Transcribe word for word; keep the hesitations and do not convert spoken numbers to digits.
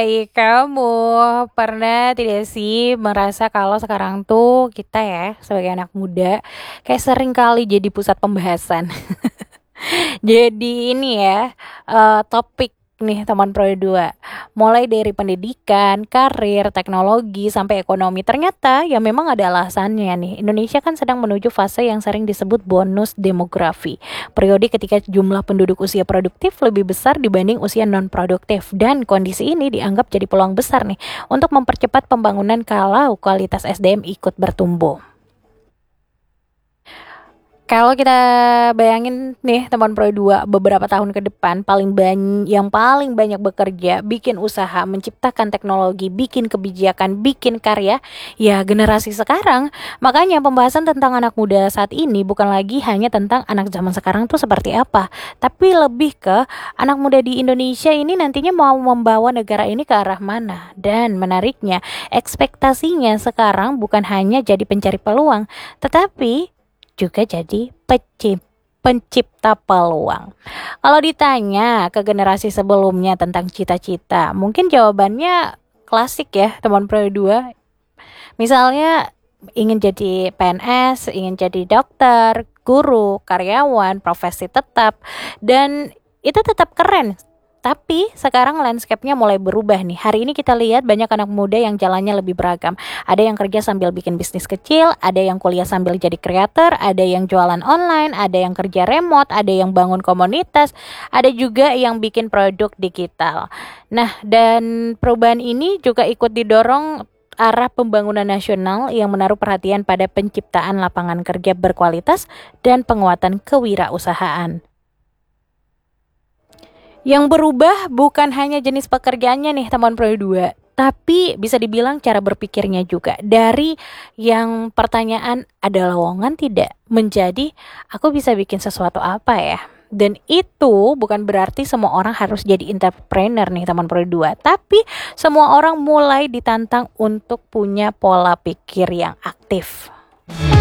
Hai, kamu pernah tidak sih merasa kalau sekarang tuh kita ya sebagai anak muda kayak sering kali jadi pusat pembahasan. Jadi ini ya, eee, topik nih teman Pro dua, mulai dari pendidikan, karir, teknologi, sampai ekonomi. Ternyata ya memang ada alasannya nih. Indonesia kan sedang menuju fase yang sering disebut bonus demografi. Periode ketika jumlah penduduk usia produktif lebih besar dibanding usia non produktif, dan kondisi ini dianggap jadi peluang besar nih untuk mempercepat pembangunan kalau kualitas S D M ikut bertumbuh. Kalau kita bayangin nih teman Pro dua beberapa tahun ke depan, paling banyak yang paling banyak bekerja, bikin usaha, menciptakan teknologi, bikin kebijakan, bikin karya, ya generasi sekarang. Makanya pembahasan tentang anak muda saat ini bukan lagi hanya tentang anak zaman sekarang tuh seperti apa, tapi lebih ke anak muda di Indonesia ini nantinya mau membawa negara ini ke arah mana. Dan menariknya, ekspektasinya sekarang bukan hanya jadi pencari peluang, tetapi juga jadi pecip, pencipta peluang. Kalau ditanya ke generasi sebelumnya tentang cita-cita, mungkin jawabannya klasik ya teman Pro dua. Misalnya ingin jadi P N S, ingin jadi dokter, guru, karyawan, profesi tetap, dan itu tetap keren. Tapi sekarang landscape-nya mulai berubah nih. Hari ini kita lihat banyak anak muda yang jalannya lebih beragam. Ada yang kerja sambil bikin bisnis kecil, ada yang kuliah sambil jadi kreator, ada yang jualan online, ada yang kerja remote, ada yang bangun komunitas, ada juga yang bikin produk digital. Nah, dan perubahan ini juga ikut didorong arah pembangunan nasional yang menaruh perhatian pada penciptaan lapangan kerja berkualitas dan penguatan kewirausahaan. Yang berubah bukan hanya jenis pekerjaannya nih teman Pro dua, tapi bisa dibilang cara berpikirnya juga. Dari yang pertanyaan ada lowongan tidak, menjadi aku bisa bikin sesuatu apa ya. Dan itu bukan berarti semua orang harus jadi entrepreneur nih teman Pro dua, tapi semua orang mulai ditantang untuk punya pola pikir yang aktif.